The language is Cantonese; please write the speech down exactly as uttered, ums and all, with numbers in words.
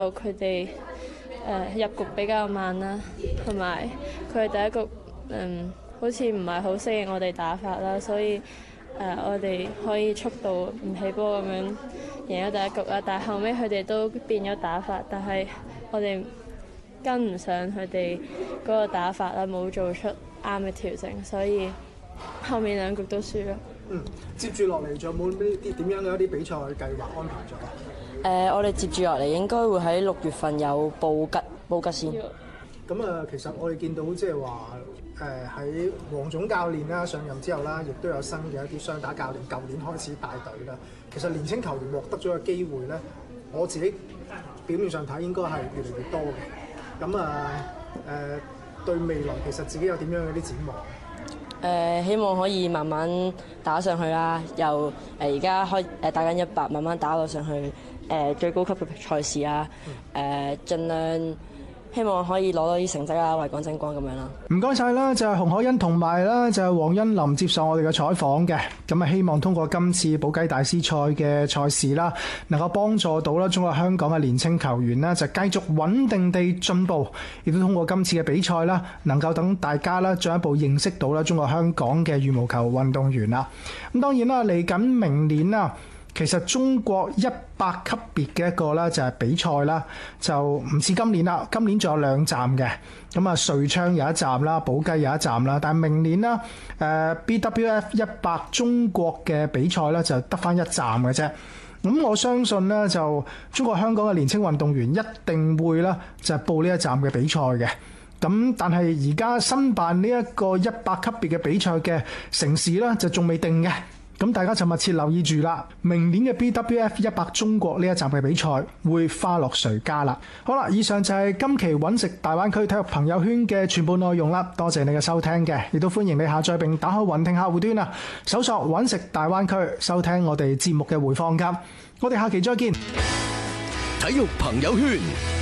佢哋誒入局比較慢啦，同埋佢哋第一局嗯好似唔係好適應我哋打法啦，所以誒、呃、我哋可以速度唔起波咁樣贏咗第一局啦。但係後尾佢哋都變咗打法，但係我哋跟唔上佢哋嗰個打法啦，冇做出啱嘅調整，所以後面兩局都輸咗。 嗯，接住落嚟仲有冇呢啲點樣嘅一啲比賽計劃安排咗？ 誒、呃，我哋接住落嚟應該會喺六月份有布吉布吉先。 咁啊，其實我哋見到即係話誒喺黃總教練啦上任之後啦，亦都有新嘅一啲雙打教練，舊年開始帶隊啦。其實年青球員獲得咗嘅機會咧，我自己表面上睇應該係越嚟越多嘅。咁啊誒，對未來其實自己有點樣嘅啲展望？ 誒、呃，希望可以慢慢打上去啦，由誒而家開誒、呃、打緊一百，慢慢打到上去誒、呃、最高級嘅賽事啊，誒、呃、盡量希望可以攞到啲成績啦，為港爭光咁樣啦。 唔該晒啦，就係洪凱欣同埋啦，就係黃恩琳接受我哋嘅採訪嘅。咁啊，希望通過今次寶雞大師賽嘅賽事啦，能夠幫助到啦中國香港嘅年青球員啦，就繼續穩定地進步，亦都通過今次嘅比賽啦，能夠等大家啦進一步認識到啦中國香港嘅羽毛球運動員啦。咁當然啦，嚟緊明年啦。其實中國一百級別嘅一個咧就係比賽啦，就唔似今年啦。今年仲有兩站嘅，咁啊瑞昌有一站啦，寶雞有一站啦。但係明年啦，誒 B W F 一百中國嘅比賽咧就得返一站嘅啫。咁我相信咧就中國香港嘅年輕運動員一定會啦就係報呢一站嘅比賽嘅。咁但係而家申辦呢一個一百級別嘅比賽嘅城市咧就仲未定嘅。咁大家就密切留意住啦，明年嘅 B W F 一百中國呢一站嘅比賽會花落誰家啦。好啦，以上就係今期揾食大灣區體育朋友圈嘅全部內容啦。多謝你嘅收聽嘅，亦都歡迎你下載並打開雲聽客戶端啊，搜索揾食大灣區收聽我哋節目嘅回放㗎。我哋下期再見。 體育朋友圈。